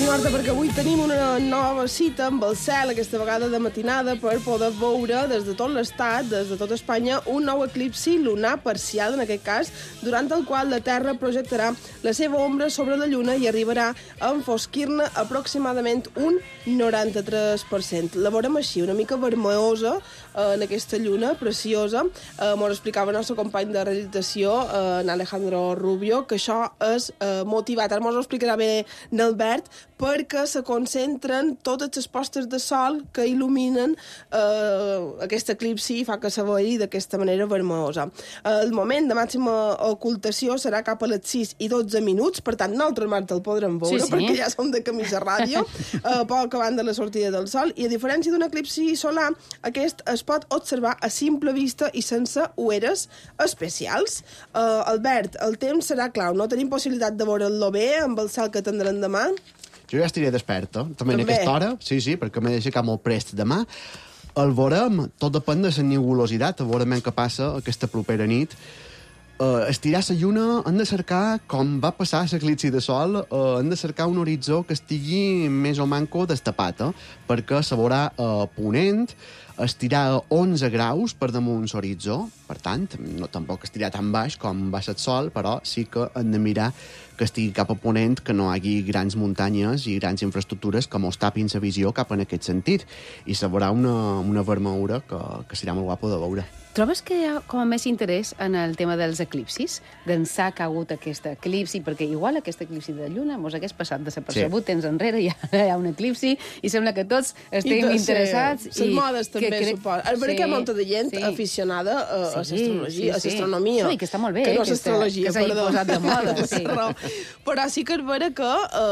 Marta, perquè avui tenim una nova cita amb el cel, aquesta vegada de matinada, per poder veure des de tot l'estat, des de tot Espanya, un nou eclipsi lunar parcial, en aquest cas, durant el qual la Terra projectarà la seva ombra sobre la Lluna i arribarà a enfosquir-ne aproximadament un 93%. La veurem així, una mica vermellosa, en aquesta lluna preciosa. M'ho explicava el nostre company de realització, en Alejandro Rubio, que això és motivat, ara m'ho explicarà bé n'Albert, perquè se concentren totes les postes de sol que il·luminen aquest eclipsi i fa que se vegi d'aquesta manera vermellosa. El moment de màxima ocultació serà cap a les 6 i 12 minuts, per tant, nosaltres, Marta, el podrem veure, perquè ja som de camisa ràdio, poc abans de la sortida del sol, i a diferència d'un eclipsi solar, aquest es pot observar a simple vista i sense ulleres especials. Albert, el temps serà clau, no tenim possibilitat de veure'l bé amb el cel que tindrem demà? Jo ja estiré desperta, també en aquesta hora, sí, perquè m'he d'aixecar molt prest demà. El veurem, tot depèn de la nebulositat, veurem què passa aquesta propera nit. Estirar la lluna, hem de cercar, com va passar l'eclipsi de sol, hem de cercar un horitzó que estigui més o manco destapat, perquè se veurà ponent, estirar a 11 graus per damunt l'horitzó, per tant, no tampoc estirar tan baix com baixa el sol, però sí que hem de mirar que estigui cap a ponent, que no hi hagi grans muntanyes i grans infraestructures que mos tapin la visió cap en aquest sentit. I se veurà una vermellura que serà molt guapo de veure. Trobes que hi ha com a més interès en el tema dels eclipsis? D'ençà que ha hagut aquest eclipsi, perquè igual aquest eclipsi de lluna mos hagués passat desapercebut temps enrere, hi ha un eclipsi, i sembla que tots estem interessats. Les modes també, suposo. Perquè hi ha molta de gent aficionada a l'astrologia, a l'astronomia. I que està molt bé, que no l'astrologia, que s'hagi posat de moda. Però sí que és vera que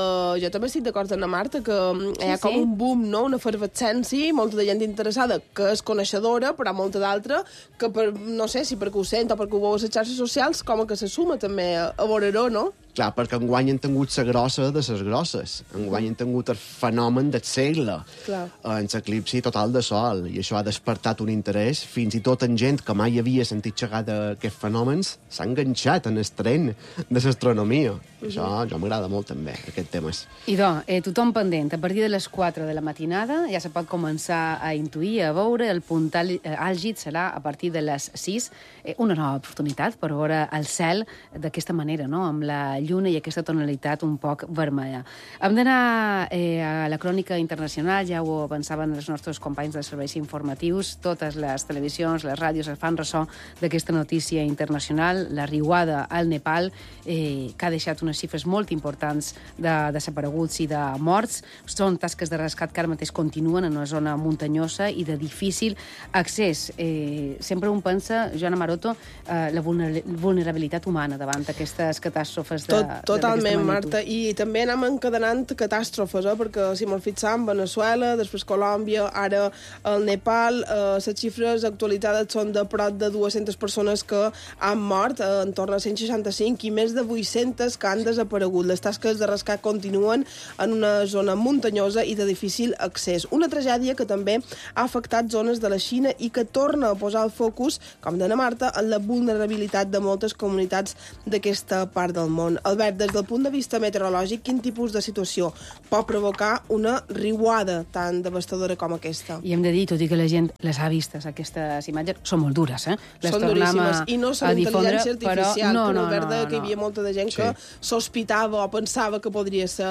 jo també estic d'acord amb la Marta, que hi ha com un boom, no? Una efervescència, molta de gent interessada que és coneixedora, però molta d'altra que, no sé si perquè ho sent o perquè ho veu a les xarxes socials, com que se suma també a veure-ho, no? Clar, perquè enguany han tingut la grossa de les grosses. Enguany han tingut el fenomen del segle en l'eclipsi total de sol. I això ha despertat un interès. Fins i tot en gent que mai havia sentit xerrar d'aquests fenòmens s'ha enganxat en el tren de l'astronomia. Això jo m'agrada molt, també, aquest tema. Idò, tothom pendent. A partir de les 4 de la matinada ja se pot començar a intuir, a veure. El punt àlgid serà a partir de les 6. Una nova oportunitat per veure el cel d'aquesta manera, no?, amb la lluna i aquesta tonalitat un poc vermella. Hem d'anar a la crònica internacional, ja ho avançaven els nostres companys dels serveis informatius, totes les televisions, les ràdios es fan ressò d'aquesta notícia internacional, la riuada al Nepal, que ha deixat unes xifres molt importants de desapareguts i de morts. Són tasques de rescat que ara mateix continuen en una zona muntanyosa i de difícil accés. Sempre un pensa, Joana Maroto, la vulnerabilitat humana davant d'aquestes catàstrofes Totalment, Marta. I també anem encadenant catàstrofes, perquè si me'l fixam, Venezuela, després Colòmbia, ara el Nepal, les xifres actualitzades són de prop de 200 persones que han mort, en torn a 165, i més de 800 que han desaparegut. Les tasques de rescat continuen en una zona muntanyosa i de difícil accés. Una tragèdia que també ha afectat zones de la Xina i que torna a posar el focus, com deia Marta, en la vulnerabilitat de moltes comunitats d'aquesta part del món. Albert, des del punt de vista meteorològic, quin tipus de situació pot provocar una riuada tan devastadora com aquesta? I hem de dir, tot i que la gent les ha vistes, aquestes imatges, són molt dures, Les són duríssimes, i no són intel·ligència artificial, però que hi havia molta de gent que sospitava o pensava que podria ser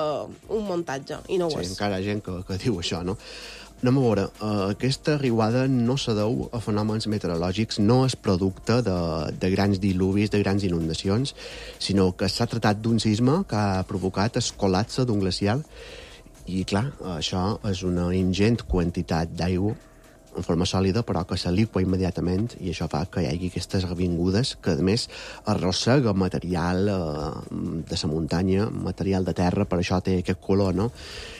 un muntatge, i no ho és. Sí, encara hi ha gent que diu això, no? Anem a veure, aquesta riuada no se deu a fenòmens meteorològics, no és producte de grans diluvis, de grans inundacions, sinó que s'ha tractat d'un sisme que ha provocat el col·lapse d'un glacial. I, clar, això és una ingent quantitat d'aigua en forma sòlida, però que s'aliqua immediatament, i això fa que hi hagi aquestes revingudes que, a més, arrossega material de la muntanya, material de terra, per això té aquest color, no?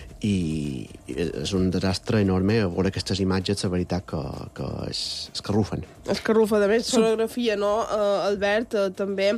I és un desastre enorme a veure aquestes imatges, la veritat que escarrufen. Escarrufa, de més, fotografia, no, Albert, també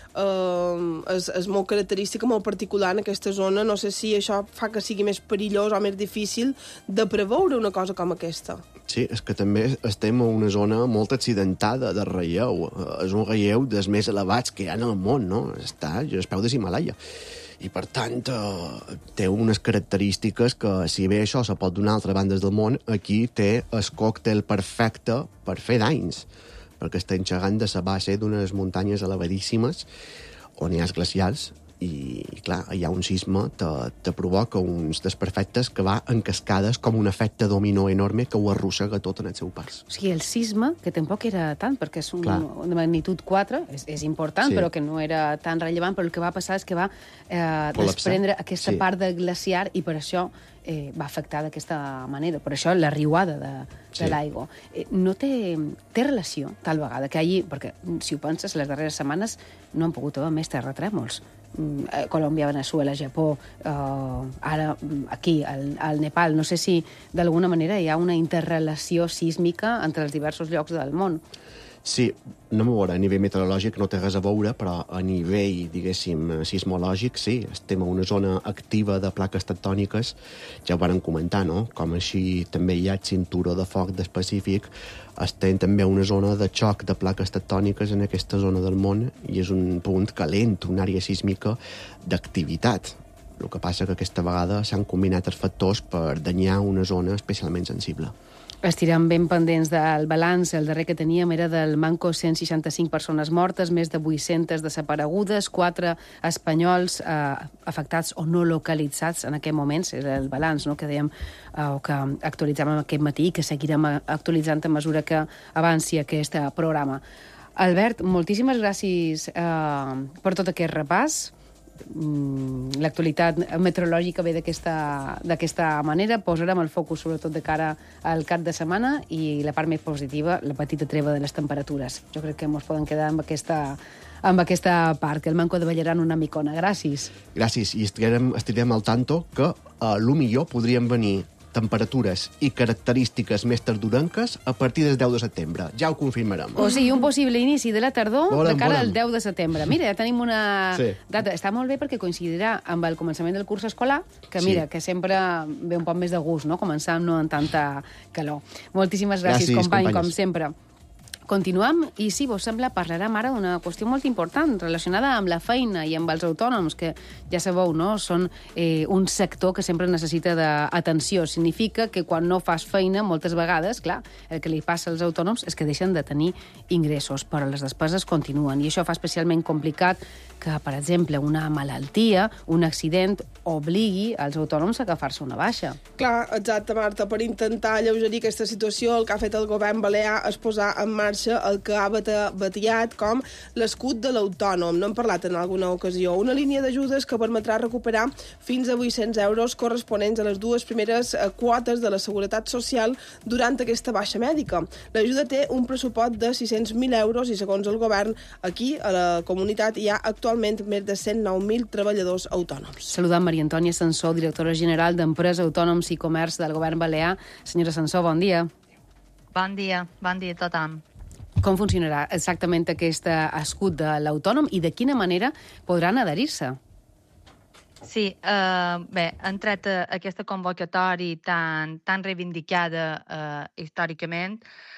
és molt característica, molt particular en aquesta zona. No sé si això fa que sigui més perillós o més difícil de preveure una cosa com aquesta. Sí, és que també estem en una zona molt accidentada de relleu. És un relleu dels més elevats que hi ha en el món, no? Està als peus de l'Himalaya. i per tant té unes característiques que, si bé això se pot donar a altres bandes del món, aquí té el còctel perfecte per fer danys, perquè està enxegant de la base d'unes muntanyes elevadíssimes on hi ha glacials i, clar, hi ha un sisme que te provoca uns desperfectes que va en cascades com un efecte dominó enorme que ho arrossega tot en el seu pas. O sigui, el sisme, que tampoc era tant, perquè és una magnitud 4, és important, sí, però que no era tan rellevant, però el que va passar és que va desprendre aquesta part de glaciar i per això va afectar d'aquesta manera. Per això la riuada de l'aigua. No té relació, tal vegada, que allí, perquè si ho penses, les darreres setmanes no han pogut haver més terratrèmols. Colòmbia, Venezuela, Japó, ara aquí, al Nepal. No sé si d'alguna manera hi ha una interrelació sísmica entre els diversos llocs del món. Sí, no m'ho veurà, a nivell meteorològic no té res a veure, però a nivell, diguéssim, sismològic, sí, estem en una zona activa de plaques tectòniques, ja ho varen comentar, no? Com així també hi ha cinturó de foc del Pacífic, estem també en una zona de xoc de plaques tectòniques en aquesta zona del món i és un punt calent, una àrea sísmica d'activitat. El que passa que aquesta vegada s'han combinat els factors per danyar una zona especialment sensible. Estirem ben pendents del balanç. El darrer que teníem era del Manco, 165 persones mortes, més de 800 desaparegudes, 4 espanyols afectats o no localitzats en aquest moment. Era el balanç, no?, que dèiem o que actualitzàvem aquest matí i que seguirem actualitzant a mesura que avanci aquest programa. Albert, moltíssimes gràcies per tot aquest repàs. L'actualitat meteorològica ve d'aquesta manera. Posarem el focus sobretot de cara al cap de setmana i la part més positiva, la petita treva de les temperatures. Jo crec que ens poden quedar amb aquesta part, que el Manco de ballaran una micona. Gràcies. Gràcies, i estirem al tanto que lo millor podrien venir temperatures i característiques més tardorenques a partir del 10 de setembre. Ja ho confirmarem. O sigui, un possible inici de la tardor de cara al 10 de setembre. Mira, ja tenim una data. Està molt bé perquè coincidirà amb el començament del curs escolar, que mira, que sempre ve un poc més de gust, no?, començar no amb tanta calor. Moltíssimes gràcies, company, com sempre. Continuem i, si vos sembla, parlarem ara d'una qüestió molt important relacionada amb la feina i amb els autònoms, que ja sabeu, no?, són un sector que sempre necessita d'atenció. Significa que quan no fas feina, moltes vegades, clar, el que li passa als autònoms és que deixen de tenir ingressos, però les despeses continuen. I això fa especialment complicat que, per exemple, una malaltia, un accident, obligui els autònoms a agafar-se una baixa. Clar, exacte, Marta. Per intentar alleugerir aquesta situació, el que ha fet el govern balear és posar en marxa el que ha batallat com l'escut de l'autònom. No hem parlat en alguna ocasió. Una línia d'ajudes que permetrà recuperar fins a 800 euros corresponents a les 2 primeres quotes de la Seguretat Social durant aquesta baixa mèdica. L'ajuda té un pressupost de 600.000 euros i, segons el govern, aquí, a la comunitat, hi ha actualment més de 109.000 treballadors autònoms. Saludant Maria Antònia Sansó, directora general d'Empresa, Autònoms i Comerç del Govern Balear. Senyora Sansó, bon dia. Bon dia a tothom. Com funcionarà exactament aquest escut de l'autònom i de quina manera podran adherir-se? Sí, bé, han tret aquesta convocatòria tan reivindicada històricament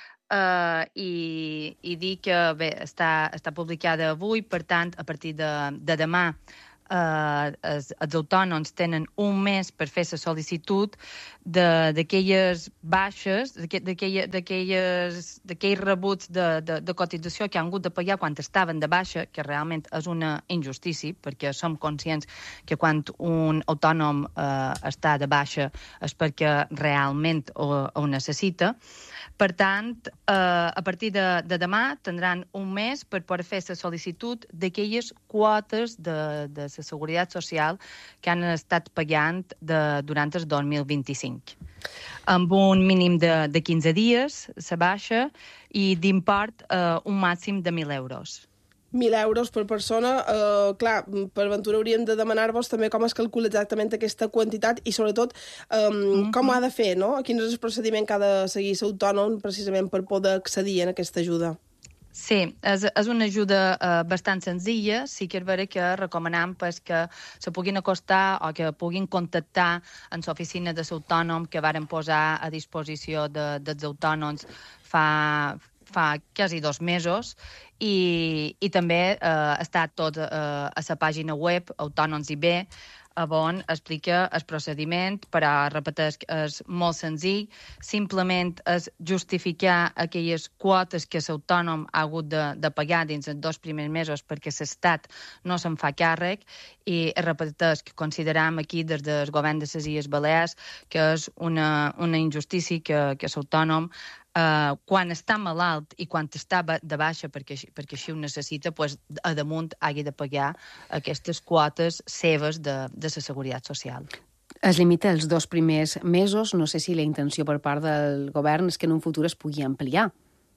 i dir que bé, està publicada avui, per tant, a partir de demà els autònoms tenen un mes per fer la sol·licitud d'aquelles baixes, d'aquells rebuts de cotització que han hagut de pagar quan estaven de baixa, que realment és una injustícia, perquè som conscients que quan un autònom està de baixa és perquè realment ho necessita. Per tant, a partir de demà tindran un mes per poder fer la sol·licitud d'aquelles quotes de la Seguretat Social que han estat pagant durant el 2025. Amb un mínim de 15 dies, la baixa, i d'import un màxim de 1.000 euros. 1.000 euros per persona. Clar, per ventura hauríem de demanar-vos també com es calcula exactament aquesta quantitat i, sobretot, com ha de fer, no? Quin és el procediment que ha de seguir l'autònom precisament per poder accedir a aquesta ajuda? Sí, és una ajuda bastant senzilla. Sí que és vera que recomanem que se puguin acostar o que puguin contactar en l'oficina de l'autònom que varen posar a disposició dels autònoms fa fa quasi 2 mesos i també està tot a la pàgina web Autònoms i Bé, on explica el procediment, però repeteix que és molt senzill, simplement és justificar aquelles quotes que l'autònom ha hagut de pagar dins els 2 primers mesos perquè l'Estat no se'n fa càrrec, i repeteix que consideram aquí des del govern de les Illes Balears que és una injustícia que l'autònom quan està malalt i quan està de baixa perquè així ho necessita, pues, a damunt hagi de pagar aquestes quotes seves de la Seguretat Social. Es limita als 2 primers mesos. No sé si la intenció per part del govern és que en un futur es pugui ampliar.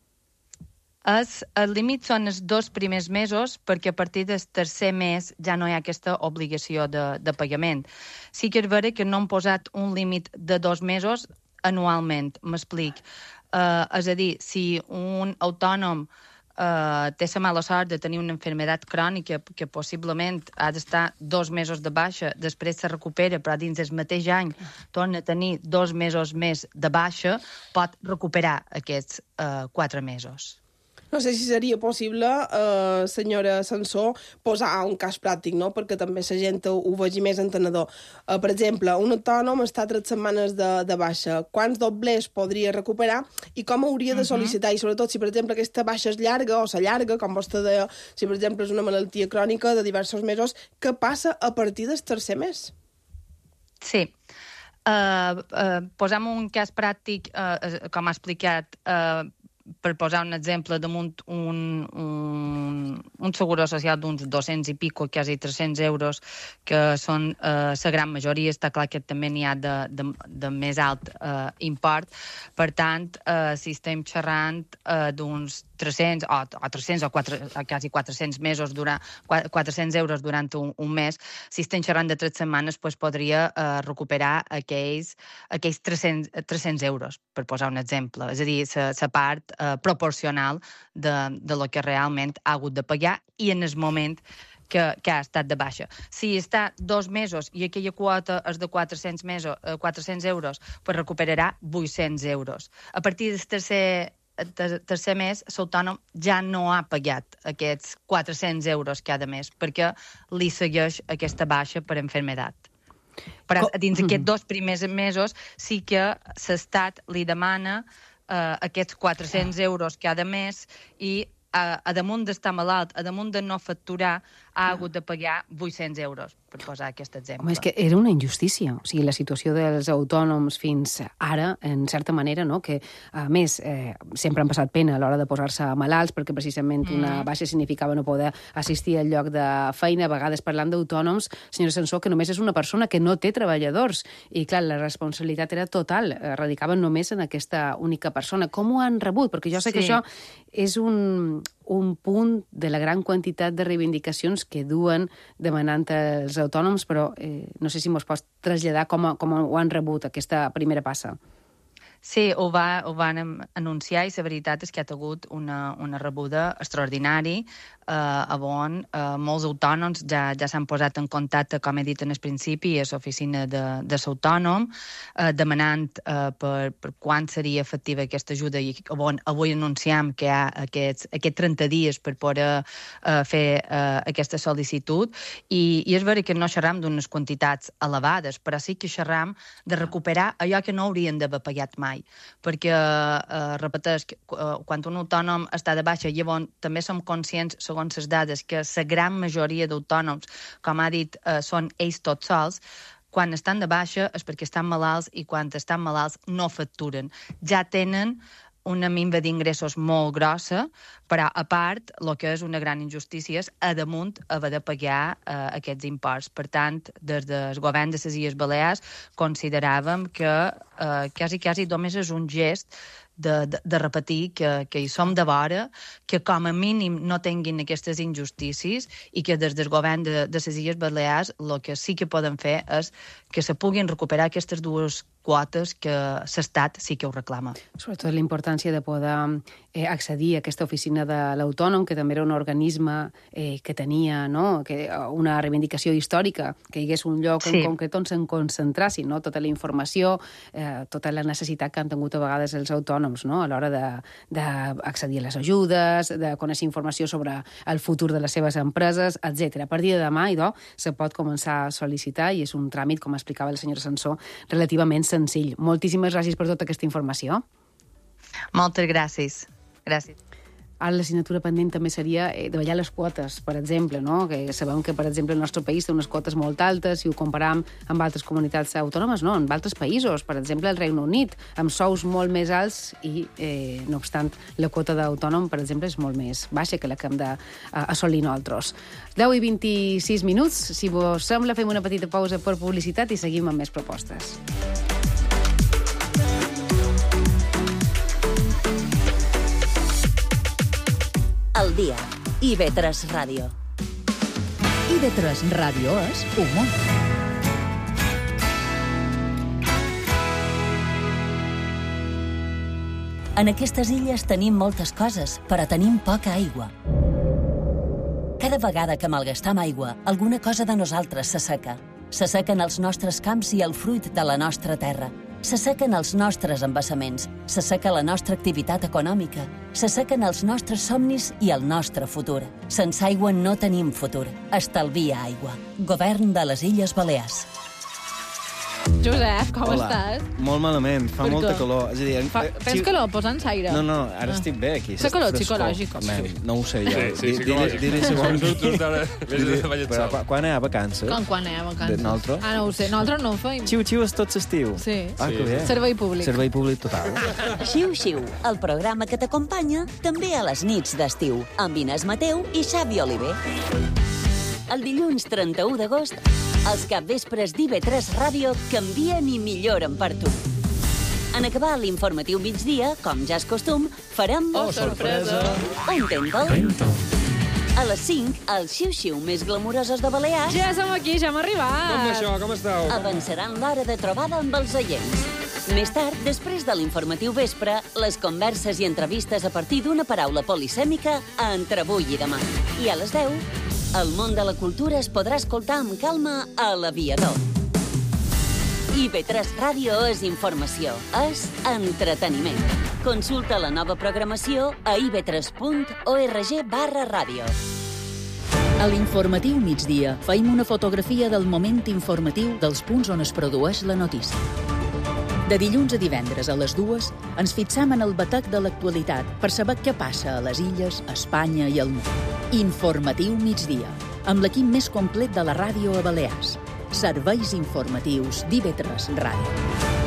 El límit són els 2 primers mesos perquè a partir del tercer mes ja no hi ha aquesta obligació de pagament. Sí que és vera que no han posat un límit de 2 mesos anualment, m'explic. És a dir, si un autònom té la mala sort de tenir una malaltia crònica que possiblement ha d'estar 2 mesos de baixa, després se recupera, però dins del mateix any torna a tenir 2 mesos més de baixa, pot recuperar aquests 4 mesos. No sé si seria possible, senyora Sansó, posar un cas pràctic, no? Perquè també la gent ho vegi més entenedor. Per exemple, un autònom està 3 setmanes de baixa. Quants doblers podria recuperar i com hauria de sol·licitar? I sobretot, si, per exemple, aquesta baixa és llarga o s'allarga, com vostè deia, si, per exemple, és una malaltia crònica de diversos mesos, què passa a partir del tercer mes? Sí. Posem un cas pràctic, com ha explicat, per posar un exemple, damunt un seguro social d'uns 200 i pico, quasi 300 euros, que són la gran majoria. Està clar que també n'hi ha de més alt import. Per tant, si estem xerrant d'uns 300 o quasi 400 mesos, 400 euros durant un mes, si estem xerrant de 3 setmanes, doncs podria recuperar aquells 300 euros, per posar un exemple. És a dir, la part proporcional de lo que realment ha hagut de pagar i en el moment que ha estat de baixa. Si està 2 mesos i aquella quota és de 400 euros, pues recuperarà 800 euros. A partir del tercer mes, l'autònom ja no ha pagat aquests 400 euros cada mes perquè li segueix aquesta baixa per malaltia. Però dins d'aquests 2 primers mesos sí que l'Estat li demana aquests 400 euros cada mes i a damunt d'estar malalt, a damunt de no facturar, ha hagut de pagar 800 euros, per posar aquest exemple. Home, és que era una injustícia. O sigui, la situació dels autònoms fins ara, en certa manera, no? Que, a més, sempre han passat pena a l'hora de posar-se malalts, perquè precisament una baixa significava no poder assistir al lloc de feina. A vegades parlant d'autònoms, senyora Sansó, que només és una persona que no té treballadors. I, clar, la responsabilitat era total. Radicaven només en aquesta única persona. Com ho han rebut? Perquè jo sé que això és un punt de la gran quantitat de reivindicacions que duen demanant els autònoms, però no sé si mos pots traslladar com ho han rebut, aquesta primera passa. Sí, ho van anunciar i la veritat és que ha hagut una rebuda extraordinària on molts autònoms ja s'han posat en contacte, com he dit en el principi, a l'oficina de l'autònom, demanant per quan seria efectiva aquesta ajuda i on avui anunciam que hi ha aquests 30 dies per poder fer aquesta sol·licitud i és vera que no xerram d'unes quantitats elevades, però sí que xerram de recuperar allò que no haurien d'haver pagat mai, perquè, repeteix, quan un autònom està de baixa, llavors també som conscients, segons les dades, que la gran majoria d'autònoms, com ha dit, són ells tots sols. Quan estan de baixa és perquè estan malalts i quan estan malalts no facturen. Ja tenen una minva d'ingressos molt grossa, però a part, el que és una gran injustícia és a damunt haver de pagar aquests imports. Per tant, des del govern de les Illes Balears consideràvem que quasi només és un gest de repetir que hi som de vora, que com a mínim no tinguin aquestes injustícies i que des del govern de les Illes Balears el que sí que poden fer és que se puguin recuperar aquestes dues quotes que l'Estat sí que ho reclama. Sobretot la importància de poder accedir a aquesta oficina de l'Autònom, que també era un organisme que tenia una reivindicació històrica, que hi hagués un lloc en concret on se'n concentrassin tota la informació, tota la necessitat que han tingut a vegades els autònoms a l'hora d'accedir a les ajudes, de conèixer informació sobre el futur de les seves empreses, etc. A partir de demà, se pot començar a sol·licitar i és un tràmit, com explicava la senyora Sansó, relativament senzill. Moltíssimes gràcies per tota aquesta informació. Moltes gràcies. Gràcies. Ara l'assignatura pendent també seria davallar les quotes, per exemple, que sabem que, per exemple, el nostre país té unes quotes molt altes, si ho comparam amb altres comunitats autònomes, amb altres països, per exemple, el Regne Unit, amb sous molt més alts i, no obstant, la quota d'autònom, per exemple, és molt més baixa que la que hem d'assolir nosaltres. 10 i 26 minuts, si vos sembla, fem una petita pausa per publicitat i seguim amb més propostes. Al dia. IB3 Ràdio. IB3 Ràdio és humor. En aquestes illes tenim moltes coses, però tenim poca aigua. Cada vegada que malgastam aigua, alguna cosa de nosaltres s'asseca. S'assequen els nostres camps i el fruit de la nostra terra. S'assequen els nostres embassaments, s'asseca la nostra activitat econòmica, s'assequen els nostres somnis i el nostre futur. Sense aigua no tenim futur. Estalvia aigua. Govern de les Illes Balears. Josep, com estàs? Molt malament, fa molta calor. És a dir, tens calor? Posa'ns aire. No, ara estic bé aquí. Fa calor psicològic. No ho sé, jo. Sí, Quan hi ha vacances? Quan hi ha vacances? Nosaltres? No ho sé, nosaltres no ho feim. Xiu-xiu és tot l'estiu. Sí. Que bé. Servei públic. Servei públic total. Xiu-xiu, el programa que t'acompanya també a les nits d'estiu, amb Inés Mateu i Xavi Oliver. El dilluns 31 d'agost, els capvespres d'IB3 Ràdio canvien i milloren per tu. En acabar l'informatiu migdia, com ja és costum, farem... Oh, sorpresa! Un Tento. A les 5, els xiu-xiu més glamourosos de Balears... Ja som aquí, ja hem arribat! Com això, com esteu? Avançaran l'hora de trobada amb els oients. Més tard, després de l'informatiu vespre, les converses i entrevistes a partir d'una paraula polisèmica a Entre avui i demà. I a les 10, el món de la cultura es podrà escoltar amb calma a l'Aviador. IB3 Ràdio és informació, és entreteniment. Consulta la nova programació a ib3.org/ràdio. A l'informatiu migdia feim una fotografia del moment informatiu dels punts on es produeix la notícia. De dilluns a divendres a les 2 ens fixam en el batec de l'actualitat per saber què passa a les illes, a Espanya i al món. Informatiu migdia, amb l'equip més complet de la ràdio a Balears. Serveis informatius d'IB3 Ràdio.